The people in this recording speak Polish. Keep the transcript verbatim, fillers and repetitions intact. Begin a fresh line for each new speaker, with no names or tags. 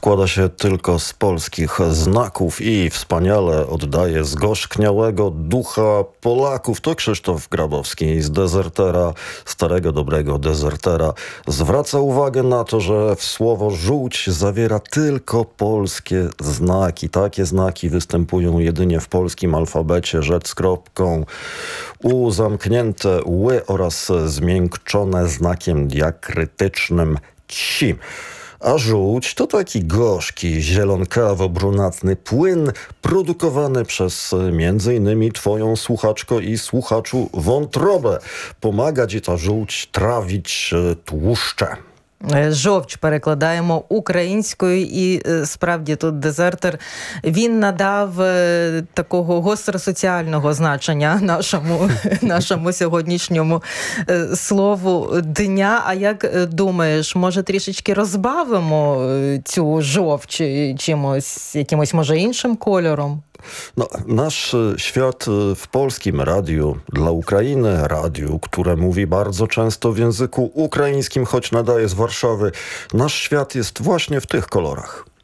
składa się tylko z polskich znaków i wspaniale oddaje zgorzkniałego ducha Polaków. To Krzysztof Grabowski z Dezertera, starego dobrego Dezertera. Zwraca uwagę na to, że w słowo żółć zawiera tylko polskie znaki. Takie znaki występują jedynie w polskim alfabecie. Rzecz z kropką, U zamknięte, ły oraz zmiękczone znakiem diakrytycznym ci. A żółć to taki gorzki, zielonkawo-brunatny płyn produkowany przez między innymi twoją słuchaczko i słuchaczu wątrobę. Pomaga ci ta żółć trawić tłuszcze.
Жовч перекладаємо українською, і справді тут Дезертер, він надав такого гостросоціального значення нашому, нашому сьогоднішньому слову дня. А як думаєш, може трішечки розбавимо цю жовч чимось, якимось, може, іншим кольором?
No, nasz świat w polskim radiu dla Ukrainy, radiu, które mówi bardzo często w języku ukraińskim, choć nadaje z Warszawy, nasz świat jest właśnie w tych kolorach.